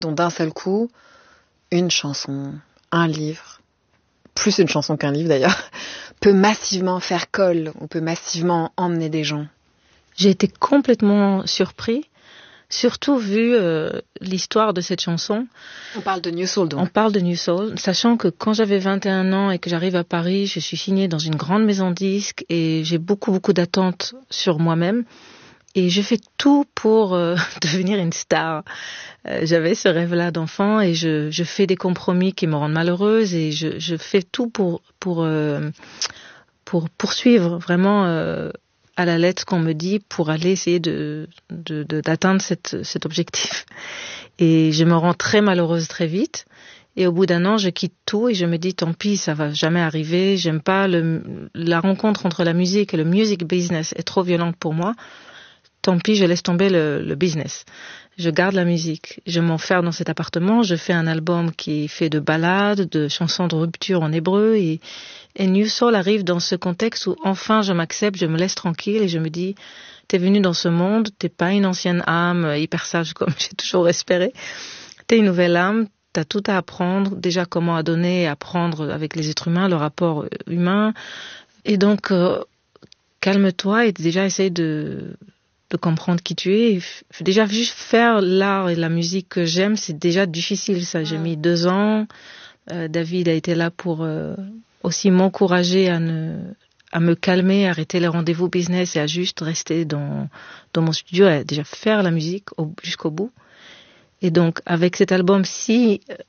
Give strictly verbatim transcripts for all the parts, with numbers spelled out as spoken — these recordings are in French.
dont d'un seul coup, une chanson, un livre, plus une chanson qu'un livre d'ailleurs, peut massivement faire colle ou peut massivement emmener des gens? J'ai été complètement surpris, surtout vu euh, l'histoire de cette chanson. On parle de New Soul donc. On parle de New Soul, sachant que quand j'avais vingt et un ans et que j'arrive à Paris, je suis signée dans une grande maison de disques et j'ai beaucoup beaucoup d'attentes sur moi-même. Et je fais tout pour euh, devenir une star. Euh, j'avais ce rêve-là d'enfant et je, je fais des compromis qui me rendent malheureuse et je, je fais tout pour pour euh, pour poursuivre vraiment euh, à la lettre ce qu'on me dit pour aller essayer de, de, de d'atteindre cette, cet objectif. Et je me rends très malheureuse très vite. Et au bout d'un an, je quitte tout et je me dis tant pis, ça va jamais arriver. J'aime pas le, la rencontre entre la musique et le music business est trop violente pour moi. Tant pis, je laisse tomber le, le business. Je garde la musique. Je m'enferme dans cet appartement. Je fais un album qui est fait de ballades, de chansons de rupture en hébreu. Et, et New Soul arrive dans ce contexte où enfin je m'accepte, je me laisse tranquille et je me dis, t'es venu dans ce monde, t'es pas une ancienne âme hyper sage comme j'ai toujours espéré. T'es une nouvelle âme, t'as tout à apprendre. Déjà comment à donner et apprendre avec les êtres humains, le rapport humain. Et donc, euh, calme-toi et déjà essaye de... de comprendre qui tu es. Déjà, juste faire l'art et la musique que j'aime, c'est déjà difficile, ça. J'ai mis deux ans. Euh, David a été là pour euh, aussi m'encourager à, ne, à me calmer, arrêter les rendez-vous business et à juste rester dans, dans mon studio, à déjà faire la musique au, jusqu'au bout. Et donc, avec cet album, si... Euh,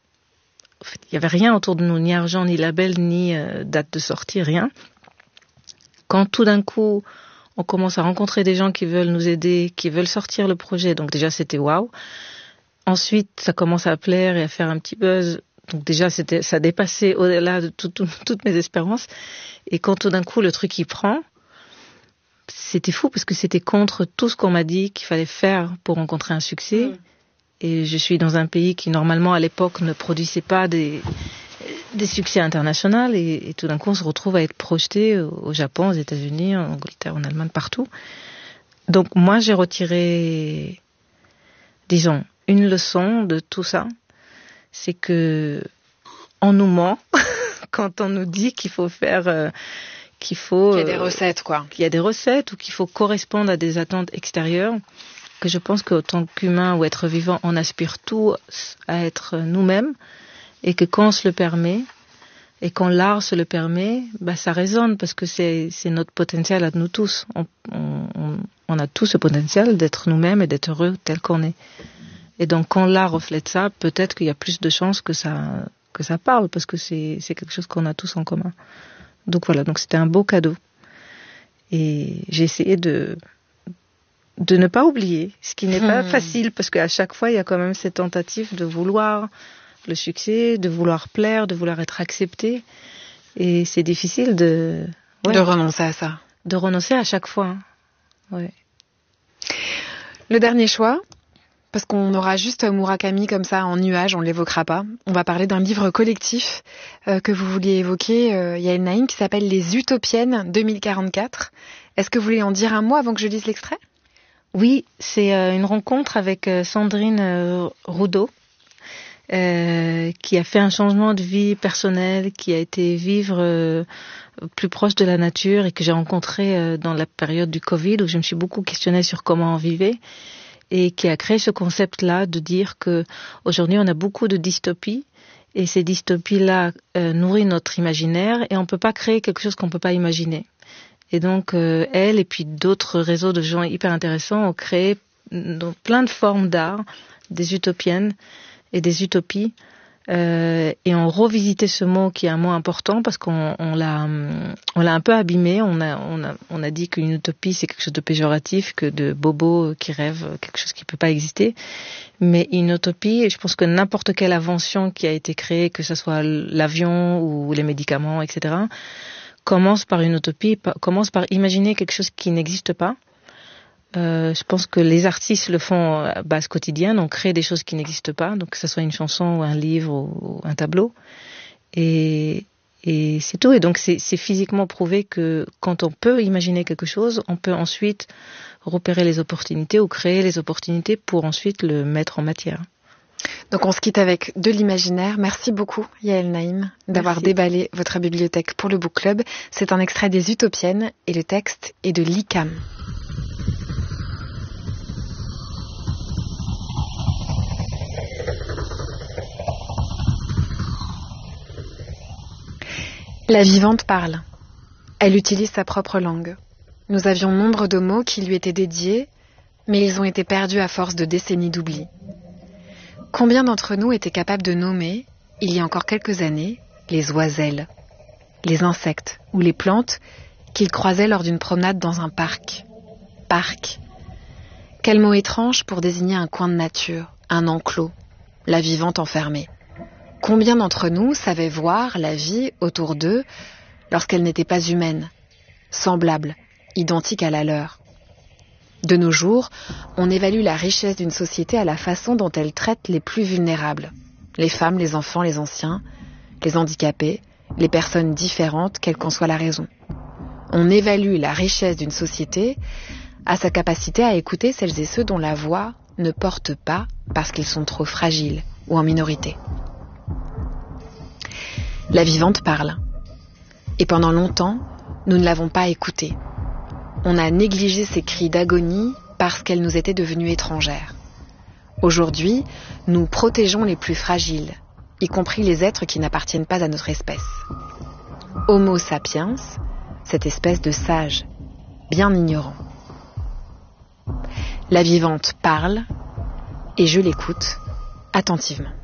en fait, il n'y avait rien autour de nous, ni argent, ni label, ni euh, date de sortie, rien. Quand tout d'un coup... on commence à rencontrer des gens qui veulent nous aider, qui veulent sortir le projet. Donc déjà, c'était waouh. Ensuite, ça commence à plaire et à faire un petit buzz. Donc déjà, c'était, ça dépassait au-delà de tout, tout, toutes mes espérances. Et quand tout d'un coup, le truc, il prend, c'était fou parce que c'était contre tout ce qu'on m'a dit qu'il fallait faire pour rencontrer un succès. Mmh. Et je suis dans un pays qui, normalement, à l'époque, ne produisait pas des... des succès internationaux et, et tout d'un coup on se retrouve à être projeté au, au Japon, aux États-Unis, en Angleterre, en Allemagne, partout. Donc moi j'ai retiré, disons, une leçon de tout ça, c'est que on nous ment quand on nous dit qu'il faut faire, euh, qu'il faut, qu'il y a des recettes quoi, qu'il y a des recettes ou qu'il faut correspondre à des attentes extérieures. Que je pense qu'en tant qu'humain ou être vivant, on aspire tous à être nous-mêmes. Et que quand on se le permet, et quand l'art se le permet, bah ça résonne parce que c'est, c'est notre potentiel à nous tous. On, on, on a tous ce potentiel d'être nous-mêmes et d'être heureux tel qu'on est. Et donc quand l'art reflète ça, peut-être qu'il y a plus de chances que ça, que ça parle parce que c'est, c'est quelque chose qu'on a tous en commun. Donc voilà, donc c'était un beau cadeau. Et j'ai essayé de, de ne pas oublier, ce qui n'est mmh. pas facile parce qu'à chaque fois il y a quand même cette tentative de vouloir le succès, de vouloir plaire, de vouloir être accepté. Et c'est difficile de... Ouais, de renoncer à ça. De renoncer à chaque fois. Ouais. Le dernier choix, parce qu'on aura juste Murakami comme ça en nuage, on ne l'évoquera pas. On va parler d'un livre collectif euh, que vous vouliez évoquer. Euh, il y a une ligne qui s'appelle Les Utopiennes deux mille quarante-quatre. Est-ce que vous voulez en dire un mot avant que je lise l'extrait ? Oui, c'est euh, une rencontre avec euh, Sandrine euh, Roudot. Euh, qui a fait un changement de vie personnel, qui a été vivre euh, plus proche de la nature et que j'ai rencontré euh, dans la période du Covid où je me suis beaucoup questionnée sur comment on vivait et qui a créé ce concept-là de dire que aujourd'hui on a beaucoup de dystopies et ces dystopies-là euh, nourrissent notre imaginaire et on ne peut pas créer quelque chose qu'on ne peut pas imaginer. Et donc euh, elle et puis d'autres réseaux de gens hyper intéressants ont créé dans plein de formes d'art des utopiennes et des utopies, euh, et on revisité ce mot qui est un mot important parce qu'on on l'a, on l'a un peu abîmé. On a, on a, on a dit qu'une utopie c'est quelque chose de péjoratif, que de bobo qui rêve, quelque chose qui peut pas exister. Mais une utopie, je pense que n'importe quelle invention qui a été créée, que ce soit l'avion ou les médicaments, et cetera, commence par une utopie, commence par imaginer quelque chose qui n'existe pas. Euh, je pense que les artistes le font à base quotidienne, on crée des choses qui n'existent pas, donc que ce soit une chanson ou un livre ou, ou un tableau, et, et c'est tout. Et donc c'est, c'est physiquement prouvé que quand on peut imaginer quelque chose, on peut ensuite repérer les opportunités ou créer les opportunités pour ensuite le mettre en matière. Donc on se quitte avec de l'imaginaire. Merci beaucoup Yael Naïm d'avoir Merci. déballé votre bibliothèque pour le Book Club. C'est un extrait des Utopiennes et le texte est de l'I C A M. La vivante parle. Elle utilise sa propre langue. Nous avions nombre de mots qui lui étaient dédiés, mais ils ont été perdus à force de décennies d'oubli. Combien d'entre nous étaient capables de nommer, il y a encore quelques années, les oiselles, les insectes ou les plantes qu'ils croisaient lors d'une promenade dans un parc? Parc. Quel mot étrange pour désigner un coin de nature, un enclos, la vivante enfermée. Combien d'entre nous savaient voir la vie autour d'eux lorsqu'elle n'était pas humaine, semblable, identique à la leur? De nos jours, on évalue la richesse d'une société à la façon dont elle traite les plus vulnérables. Les femmes, les enfants, les anciens, les handicapés, les personnes différentes, quelle qu'en soit la raison. On évalue la richesse d'une société à sa capacité à écouter celles et ceux dont la voix ne porte pas parce qu'ils sont trop fragiles ou en minorité. La vivante parle. Et pendant longtemps, nous ne l'avons pas écoutée. On a négligé ses cris d'agonie parce qu'elle nous était devenue étrangère. Aujourd'hui, nous protégeons les plus fragiles, y compris les êtres qui n'appartiennent pas à notre espèce. Homo sapiens, cette espèce de sage, bien ignorant. La vivante parle et je l'écoute attentivement.